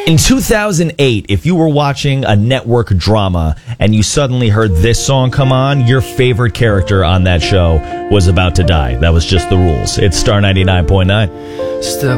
In 2008, if you were watching a network drama and you suddenly heard this song come on, your favorite character on that show was about to die. That was just the rules. It's Star 99.9.